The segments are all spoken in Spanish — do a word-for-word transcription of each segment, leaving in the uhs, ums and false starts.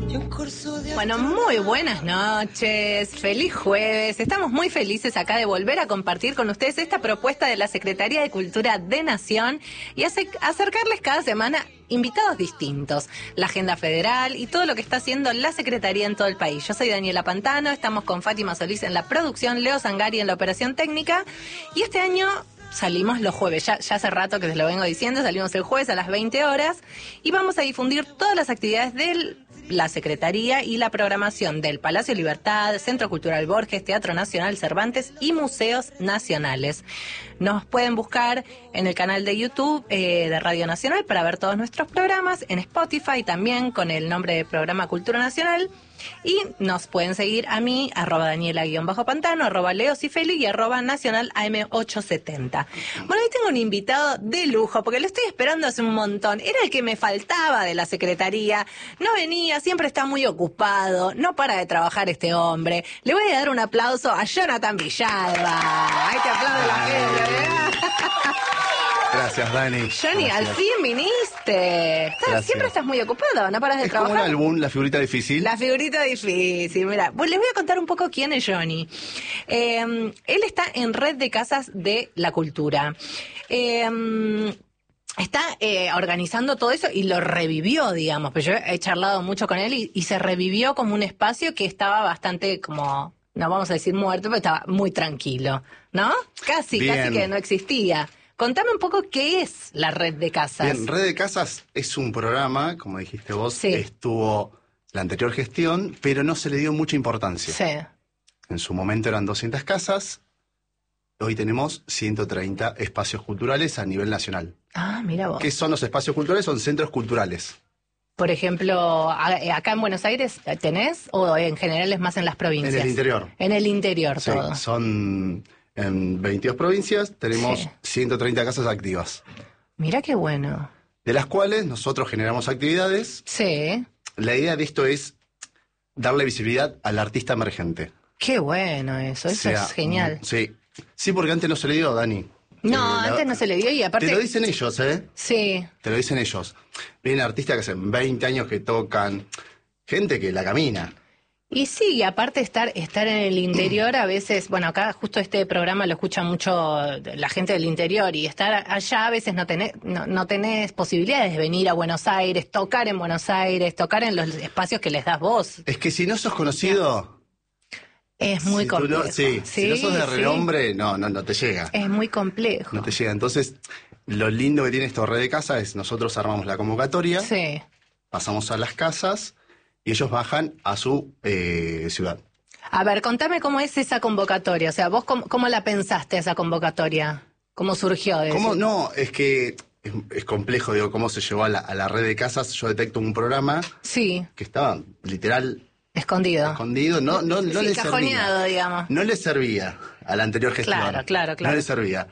Bueno, muy buenas noches, feliz jueves. Estamos muy felices acá de volver a compartir con ustedes esta propuesta de la Secretaría de Cultura de Nación y hace- acercarles cada semana invitados distintos, la agenda federal y todo lo que está haciendo la Secretaría en todo el país. Yo soy Daniela Pantano, estamos con Fátima Solís en la producción, Leo Zangari en la operación técnica y este año salimos los jueves, ya, ya hace rato que les lo vengo diciendo, salimos el jueves a las veinte horas y vamos a difundir todas las actividades de la Secretaría y la programación del Palacio Libertad, Centro Cultural Borges, Teatro Nacional Cervantes y Museos Nacionales. Nos pueden buscar en el canal de YouTube eh, de Radio Nacional para ver todos nuestros programas, en Spotify también con el nombre de Programa Cultura Nacional. Y nos pueden seguir a mí, arroba Daniela-Pantano, arroba Leo Cifeli y arroba Nacional A M ochocientos setenta. Bueno, hoy tengo un invitado de lujo, porque lo estoy esperando hace un montón. Era el que me faltaba de la Secretaría. No venía, siempre está muy ocupado. No para de trabajar este hombre. Le voy a dar un aplauso a Jonathan Villalba. ¡Ay, que aplaude la gente! ¿eh? Gracias, Dani. Johnny, Gracias. al fin viniste. Estás- Gracias. siempre estás muy ocupado, no paras de Es trabajar. como un álbum, la figurita difícil. La figurita difícil, mira. Pues les voy a contar un poco quién es Johnny. Eh, él está en Red de Casas de la Cultura. Eh, está eh, organizando todo eso y lo revivió, digamos. Pero yo he charlado mucho con él y, y se revivió como un espacio que estaba bastante como, no vamos a decir muerto, pero estaba muy tranquilo, ¿no? Casi, Bien. casi que no existía. Contame un poco qué es la Red de Casas. Bien, Red de Casas es un programa, como dijiste vos, Sí. estuvo la anterior gestión, pero no se le dio mucha importancia. Sí. En su momento eran doscientas casas, hoy tenemos ciento treinta espacios culturales a nivel nacional. Ah, mira vos. ¿Qué son los espacios culturales? Son centros culturales. Por ejemplo, a- eh, acá en Buenos Aires, ¿tenés? ¿O en general es más en las provincias? En el interior. En el interior Sí, todo. son en veintidós provincias, tenemos Sí. ciento treinta casas activas, Mira qué bueno. de las cuales nosotros generamos actividades. Sí, La idea de esto es darle visibilidad al artista emergente. qué bueno eso, eso Sea, es genial. mm, Sí. Sí, porque antes no se le dio, Dani. No, Eh, la- antes no se le dio y aparte... Te lo dicen ellos, ¿eh? Sí, Te lo dicen ellos. Vienen artistas que hacen veinte años que tocan, gente que la camina. y sí, y aparte estar, estar en el interior a veces, bueno, acá justo este programa lo escucha mucho la gente del interior y estar allá a veces no tenés, no, no tenés posibilidades de venir a Buenos Aires, tocar en Buenos Aires, tocar en los espacios que les das vos. Es que si no sos conocido... Es muy si tú no- complejo. sí, si no sos de sí. renombre, no, no, no te llega. Es muy complejo. No te llega. Entonces, lo lindo que tiene esto Red de Casa es nosotros armamos la convocatoria, Sí. pasamos a las casas y ellos bajan a su eh, ciudad. A ver, contame cómo es esa convocatoria. O sea, vos cómo, cómo la pensaste esa convocatoria. ¿Cómo surgió? De ¿Cómo? decir- No, es que es, es complejo, digo, cómo se llevó a la, a la red de casas. Yo detecto un programa Sí, que estaba literal escondido. escondido, no, no, no Sí, le cajoneado, servía. digamos. No le servía a la anterior gestión. Claro, claro, claro. No le servía.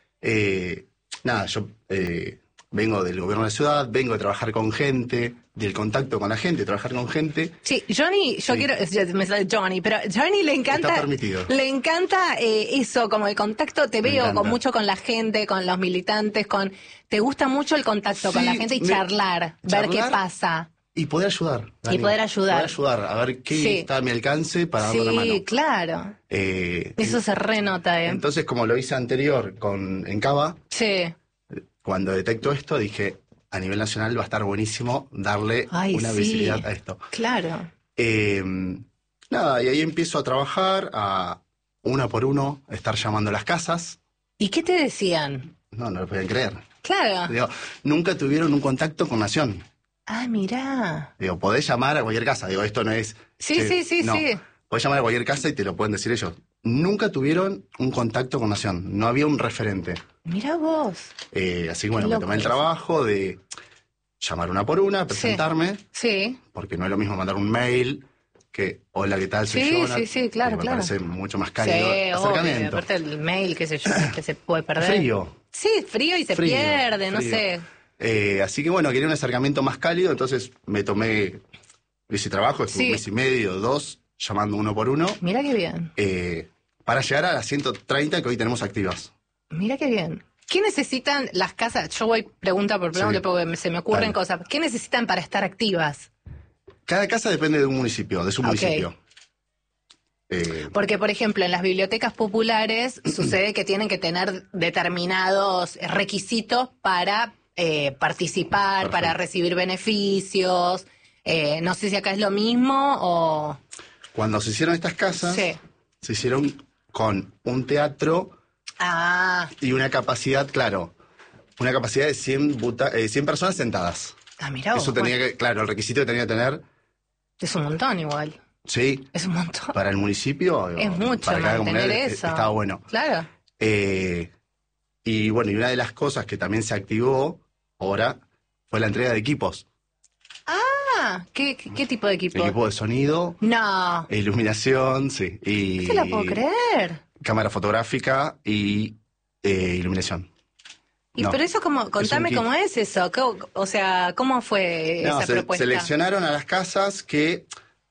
Eh, nada, yo eh, vengo del gobierno de la ciudad, vengo de trabajar con gente, del contacto con la gente, trabajar con gente. Sí, Johnny, yo Sí. quiero, es- ya me sale Johnny, pero Johnny le encanta, Está permitido. le encanta eh, eso, como el contacto, te Me veo encanta. con mucho con la gente, con los militantes, con, te gusta mucho el contacto con Sí, la gente y me- charlar, ver qué charlar pasa. Y poder ayudar. Dani. poder ayudar. Poder ayudar, a ver qué Sí. está a mi alcance para darle una Sí, mano. claro. Eh, Eso se renota, ¿eh? Entonces, como lo hice anterior con en Cava, Sí. cuando detecto esto, dije, a nivel nacional va a estar buenísimo darle Ay, una sí. visibilidad a esto. Claro. Eh, nada, y ahí empiezo a trabajar, a una por uno, estar llamando a las casas. ¿Y qué te decían? No, no lo pueden creer. Claro. Digo, nunca tuvieron un contacto con Nación. Ah, mirá. Digo, podés llamar a cualquier casa. Digo, esto no es... Sí, che, sí, sí, no. sí. Podés llamar a cualquier casa y te lo pueden decir ellos. Nunca tuvieron un contacto con Nación. No había un referente. Mirá vos. Eh, así que bueno, Qué me loco tomé el eso. trabajo de llamar una por una, presentarme, Sí. porque no es lo mismo mandar un mail que hola, ¿qué tal? Soy Sí, Jonathan", sí, sí, claro, que me claro. parece mucho más Sí, cálido. obvio. Acercamiento. Aparte el mail, qué sé yo, que se puede perder. Frío. Sí, frío y se Frío, pierde, no frío. sé. Eh, así que bueno, quería un acercamiento más cálido, entonces me tomé ese trabajo, estuve Sí. un mes y medio, dos, llamando uno por uno, Mira qué bien. eh, para llegar a las ciento treinta que hoy tenemos activas. Mira qué bien. ¿Qué necesitan las casas? Yo voy pregunta por pregunta Sí. porque me- se me ocurren Dale. cosas. ¿Qué necesitan para estar activas? Cada casa depende de un municipio, de su Ok. municipio. Eh, Porque, por ejemplo, en las bibliotecas populares sucede que tienen que tener determinados requisitos para eh, participar, Perfecto. para recibir beneficios. Eh, no sé si acá es lo mismo o... Cuando se hicieron estas casas, Sí. se hicieron con un teatro Ah, y una capacidad, claro, una capacidad de cien, buta- eh, cien personas sentadas. ah mirá vos, Eso tenía bueno, que, claro, el requisito que tenía que tener, es un montón igual. sí, Es un montón. para el municipio, Es o mucho para cada mantener comunidad, eh, eso. estaba bueno. Claro. Eh, y bueno, y una de las cosas que también se activó ahora fue la entrega de equipos. Ah, ¿qué, qué, qué tipo de equipo? Equipo de sonido, No, iluminación, sí. Y no te la puedo creer. cámara fotográfica y eh, iluminación. Y No, pero eso como, contame kit. cómo es eso, ¿Cómo- o sea, ¿cómo fue No, esa se- propuesta? seleccionaron a las casas que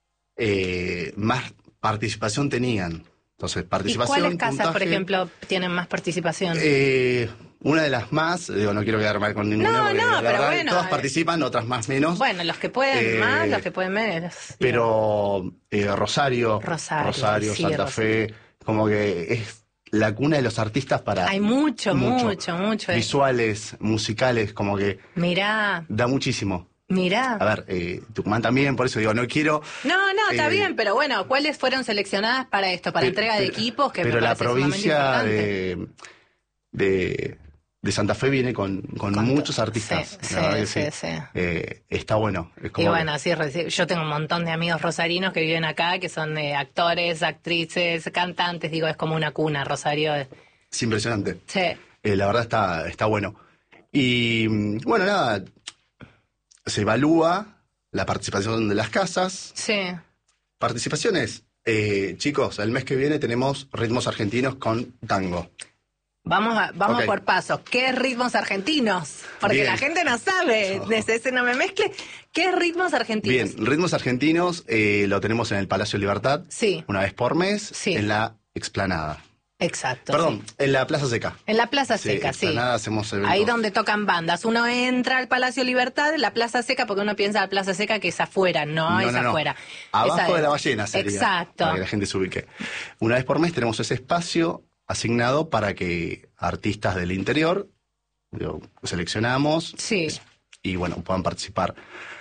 eh, más participación tenían. Entonces, ¿Y participación, cuáles casas, por puntaje, ejemplo, tienen más participación? eh, una de las más, digo, no quiero quedar mal con ninguna, No, porque no, la pero verdad, bueno, todas eh, participan, otras más menos. Bueno, los que pueden Eh, más, los que pueden menos. Pero eh, Rosario, Rosario, sí, Santa Rosario. Fe, como que es la cuna de los artistas para... Hay mucho, mucho, mucho. Visuales, musicales, como que Mirá, da muchísimo. mirá. A ver, eh, Tucumán también, por eso digo, no quiero... No, no, está eh, bien, pero bueno, ¿cuáles fueron seleccionadas para esto? Para Pero- entrega de pero- equipos, que pero me la parece sumamente provincia importante. de, de, de Santa Fe viene con, con Con muchos to- artistas. sí, la verdad sí, que sí, sí. Eh, está bueno. Es Y como bueno, que- así reci- yo tengo un montón de amigos rosarinos que viven acá, que son eh, actores, actrices, cantantes, digo, es como una cuna, Rosario. es impresionante. Sí, Eh, la verdad está, está bueno. Y mm, bueno, nada, se evalúa la participación de las casas. sí. Participaciones, eh, chicos, el mes que viene tenemos ritmos argentinos con tango. Vamos a, vamos Ok. por pasos. ¿Qué ritmos argentinos? Porque Bien. la gente no sabe, No. desde ese no me mezcle. ¿Qué ritmos argentinos? Bien, ritmos argentinos eh, lo tenemos en el Palacio Libertad, Sí, una vez por mes, Sí. en la explanada. exacto. Perdón, sí. en la Plaza Seca. En la Plaza Sí, Seca, sí. explanada hacemos eventos. Ahí donde tocan bandas. Uno entra al Palacio Libertad, la Plaza Seca, porque uno piensa la Plaza Seca que es afuera, no, No, es no, no. afuera. Abajo Esa de la es. ballena sería. Exacto. Para que la gente se ubique. Una vez por mes tenemos ese espacio asignado para que artistas del interior digo, seleccionamos Sí. y bueno, puedan participar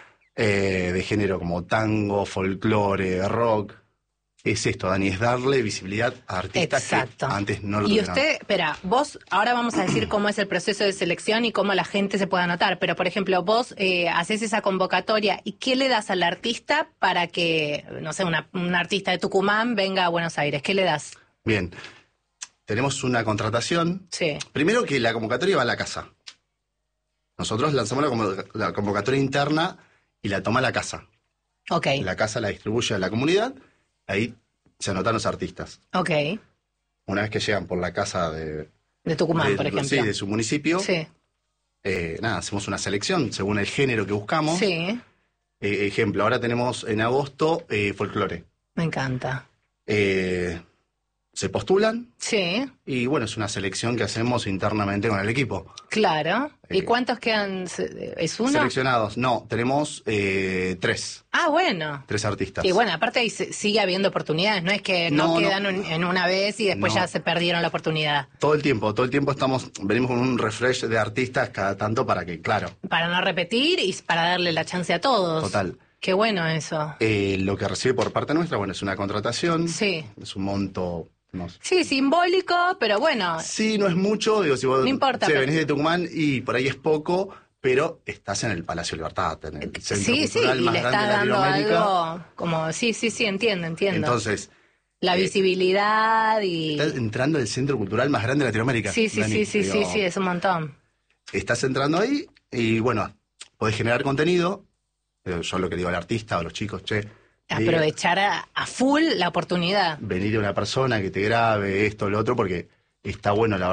eh, de género como tango, folclore, rock. Es esto, Dani, es darle visibilidad a artistas Exacto. que antes no lo Y tuvieron. usted, espera, vos, ahora vamos a decir cómo es el proceso de selección y cómo la gente se puede anotar, pero por ejemplo, vos eh, haces esa convocatoria y ¿qué le das al artista para que, no sé, una, un artista de Tucumán venga a Buenos Aires? ¿Qué le das? Bien, tenemos una contratación. Sí, Primero que la convocatoria va a la casa. Nosotros lanzamos la, convo- la convocatoria interna y la toma la casa. ok, La casa la distribuye a la comunidad, ahí se anotan los artistas. ok, Una vez que llegan por la casa de, de Tucumán, de- por ejemplo. sí, de su municipio, Sí, eh, nada, hacemos una selección según el género que buscamos. sí, Eh, ejemplo, ahora tenemos en agosto eh, folclore. me encanta. Eh, se postulan Sí, y bueno, es una selección que hacemos internamente con el equipo. claro. ¿Y Eh, cuántos quedan? ¿Es uno? Seleccionados, no, tenemos eh, tres, Ah, bueno. tres artistas. Y bueno, aparte ahí se- sigue habiendo oportunidades, no es que no, No, no. quedan un- en una vez y después No. ya se perdieron la oportunidad. Todo el tiempo, todo el tiempo estamos, venimos con un refresh de artistas cada tanto para que, claro, Para no repetir y para darle la chance a todos. total. Qué bueno eso. Eh, lo que recibe por parte nuestra, bueno, es una contratación. Sí. Es un monto, no sé. Sí, simbólico, pero bueno, Sí, no es mucho, digo, si vos No importa, che, pero- venís de Tucumán y por ahí es poco, pero estás en el Palacio Libertad, en el centro sí, sí, cultural y más le grande está de dando Latinoamérica. algo como, sí, sí, sí, entiendo, entiendo. Entonces, la eh, visibilidad y... estás entrando al centro cultural más grande de Latinoamérica. Sí, sí, Dani. sí, sí, Digo, sí, sí, es un montón. Estás entrando ahí y bueno, podés generar contenido. Eh, Yo lo que digo al artista o a los chicos, che, vení- Aprovechar a, a full la oportunidad. venir a una persona que te grabe esto, lo otro, porque está bueno, la verdad.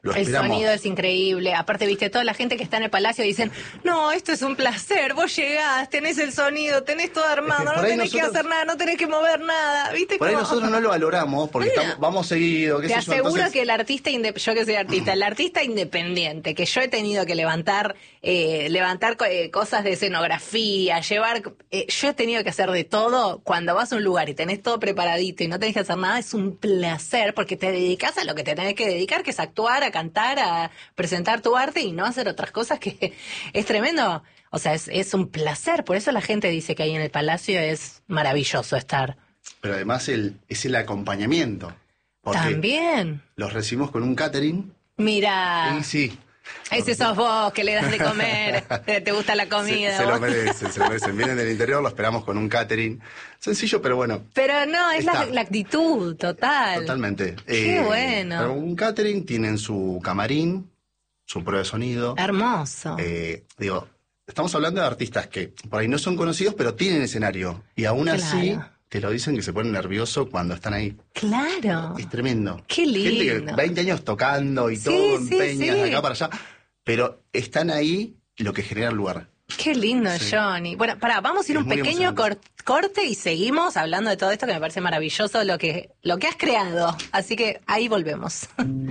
Lo El esperamos. sonido es increíble. Aparte, viste, toda la gente que está en el palacio dicen, no, esto es un placer, vos llegás, tenés el sonido, tenés todo armado, Es que no por ahí tenés que nosotros- hacer nada, no tenés que mover nada, viste. Por ahí como- nosotros no lo valoramos porque Bueno. estamos, vamos seguido. qué Te sé yo, aseguro entonces- que el artista, inde- yo que soy artista, el artista independiente, que yo he tenido que levantar, eh, levantar co- eh, cosas de escenografía, llevar, eh, yo he tenido que hacer de todo. Cuando vas a un lugar y tenés todo preparadito y no tenés que hacer nada, es un placer porque te dedicas a lo que te tenés que dedicar, que es actuar, a cantar, a presentar tu arte y no hacer otras cosas, que es tremendo. O sea, es, es un placer. Por eso la gente dice que ahí en el Palacio es maravilloso estar. Pero además el, es el acompañamiento. Porque También. los recibimos con un catering. Mira. Y sí. Ese sos vos que le das de comer, te te gusta la Se, comida. se lo vos. merecen, se lo merecen. Vienen del interior, lo esperamos con un catering. Sencillo, pero bueno. Pero no, es la, Está. la actitud, total. Totalmente. Qué bueno. Pero un catering, tienen su camarín, su prueba de sonido. Hermoso. Eh, digo, estamos hablando de artistas que por ahí no son conocidos, pero tienen escenario. Y aún así, Claro. te lo dicen que se ponen nerviosos cuando están ahí. Claro. Es tremendo. Qué Gente lindo. que veinte años tocando y Sí, todo, sí, empeñas sí. de acá para allá. Pero están ahí lo que genera el lugar. Qué lindo, Sí. Johnny. Bueno, pará, vamos a ir Es un muy pequeño cor- emocionante. corte y seguimos hablando de todo esto que me parece maravilloso, lo que, lo que has creado. Así que ahí volvemos.